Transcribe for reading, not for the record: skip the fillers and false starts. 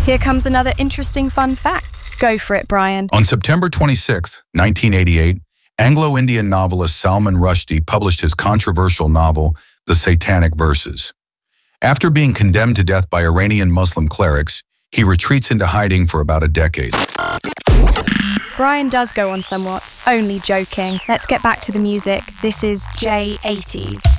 Here comes another interesting fun fact. Go for it, Brian. On September 26, 1988, Anglo-Indian novelist Salman Rushdie published his controversial novel, The Satanic Verses. After being condemned to death by Iranian Muslim clerics, he retreats into hiding for about a decade. Brian does go on somewhat. Only joking. Let's get back to the music. This is J80s.